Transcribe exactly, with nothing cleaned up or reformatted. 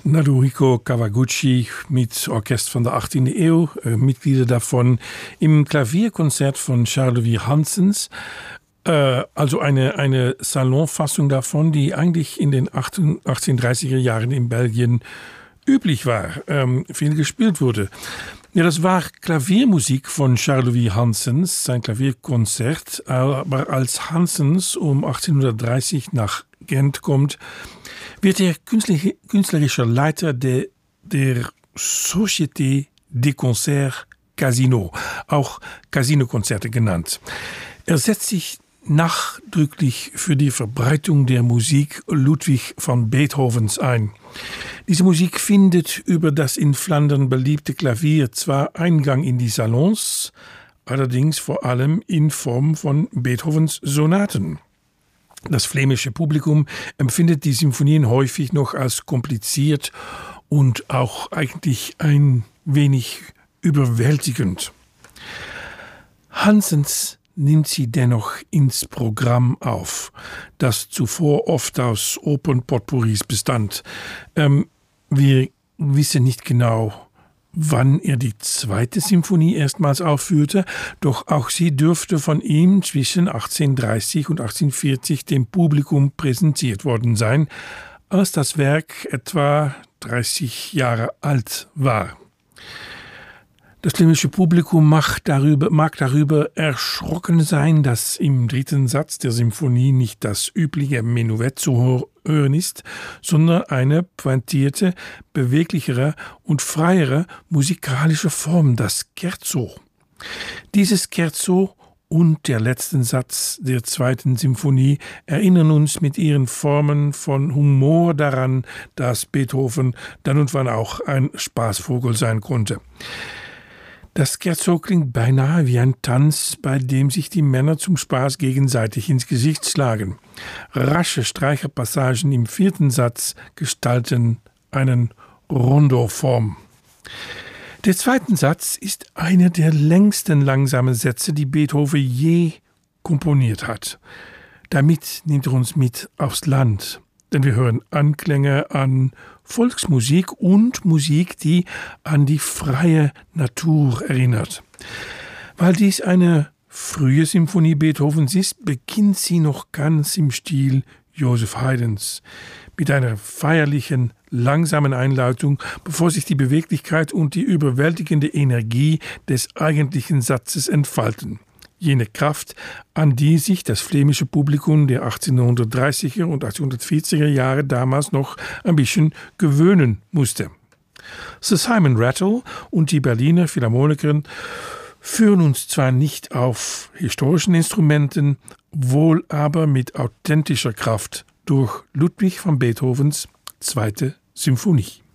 Naruhiko Kawaguchi mit Orchester von der achtzehnten Eeuw, äh, Mitglieder davon im Klavierkonzert von Charles Hanssens, äh, also eine, eine Salonfassung davon, die eigentlich in den achtzehnhundertdreißiger Jahren in Belgien üblich war, ähm, viel gespielt wurde. Ja, das war Klaviermusik von Charles Hanssens, sein Klavierkonzert, aber als Hanssens um achtzehnhundertdreißig nach Gent kommt, wird er künstlerischer Leiter de, der Société des Concerts Casino, auch Casino-Konzerte genannt. Er setzt sich nachdrücklich für die Verbreitung der Musik Ludwig van Beethovens ein. Diese Musik findet über das in Flandern beliebte Klavier zwar Eingang in die Salons, allerdings vor allem in Form von Beethovens Sonaten. Das flämische Publikum empfindet die Symphonien häufig noch als kompliziert und auch eigentlich ein wenig überwältigend. Hanssens nimmt sie dennoch ins Programm auf, das zuvor oft aus Opernpotpourris bestand. Ähm, wir wissen nicht genau, wann er die zweite Symphonie erstmals aufführte, doch auch sie dürfte von ihm zwischen achtzehnhundertdreißig und achtzehnhundertvierzig dem Publikum präsentiert worden sein, als das Werk etwa dreißig Jahre alt war. Das flämische Publikum mag darüber, mag darüber erschrocken sein, dass im dritten Satz der Symphonie nicht das übliche Menuett zu hören ist, sondern eine pointierte, beweglichere und freiere musikalische Form, das Scherzo. Dieses Scherzo und der letzte Satz der zweiten Symphonie erinnern uns mit ihren Formen von Humor daran, dass Beethoven dann und wann auch ein Spaßvogel sein konnte. Das Scherzo klingt beinahe wie ein Tanz, bei dem sich die Männer zum Spaß gegenseitig ins Gesicht schlagen. Rasche Streicherpassagen im vierten Satz gestalten einen Rondo-Form. Der zweite Satz ist einer der längsten langsamen Sätze, die Beethoven je komponiert hat. Damit nimmt er uns mit aufs Land, denn wir hören Anklänge an Volksmusik und Musik, die an die freie Natur erinnert. Weil dies eine frühe Symphonie Beethovens ist, beginnt sie noch ganz im Stil Joseph Haydns, mit einer feierlichen, langsamen Einleitung, bevor sich die Beweglichkeit und die überwältigende Energie des eigentlichen Satzes entfalten. Jene Kraft, an die sich das flämische Publikum der achtzehnhundertdreißiger und achtzehnhundertvierziger Jahre damals noch ein bisschen gewöhnen musste. Sir Simon Rattle und die Berliner Philharmonikerin führen uns zwar nicht auf historischen Instrumenten, wohl aber mit authentischer Kraft durch Ludwig van Beethovens zweite Symphonie.